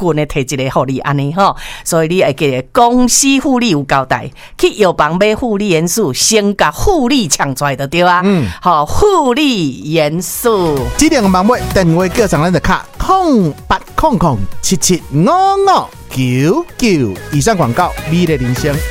棍的摕一个互你安尼吼，所以你会记得公司护理有交代，去药房买护理元素，先甲护理抢出来就对啊。好，护理元素。 指定网买电话叫上咱的卡0800775599。以上广告，美丽人生。